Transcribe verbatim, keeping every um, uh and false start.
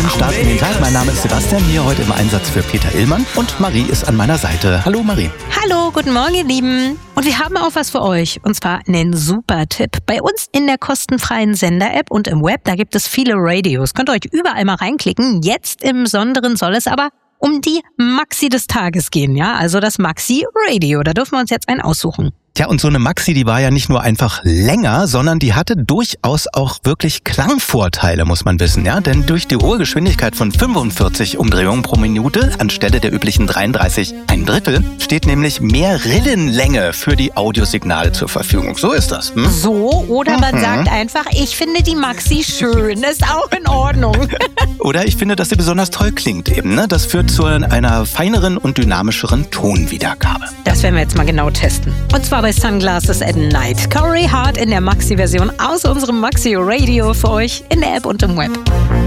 schönen Start in den Tag. Mein Name ist Sebastian, hier heute im Einsatz für Peter Illmann und Marie ist an meiner Seite. Hallo Marie. Hallo, guten Morgen ihr Lieben. Und wir haben auch was für euch, und zwar einen super Tipp. Bei uns in der kostenfreien Sender-App und im Web, da gibt es viele Radios. Könnt ihr euch überall mal reinklicken. Jetzt im Besonderen soll es aber um die Maxi des Tages gehen, ja? Also das Maxi Radio. Da dürfen wir uns jetzt einen aussuchen. Tja, und so eine Maxi, die war ja nicht nur einfach länger, sondern die hatte durchaus auch wirklich Klangvorteile, muss man wissen, ja? Denn durch die hohe Geschwindigkeit von fünfundvierzig Umdrehungen pro Minute anstelle der üblichen dreiunddreißig, ein Drittel, steht nämlich mehr Rillenlänge für die Audiosignale zur Verfügung. So ist das. Hm? So, oder man Mhm. sagt einfach, ich finde die Maxi schön. Ist auch in Ordnung. Oder ich finde, dass sie besonders toll klingt eben, ne? Das führt zu einer feineren und dynamischeren Tonwiedergabe. Das werden wir jetzt mal genau testen. Und zwar bei Sunglasses at Night. Corey Hart in der Maxi-Version aus unserem Maxi Radio für euch in der App und im Web.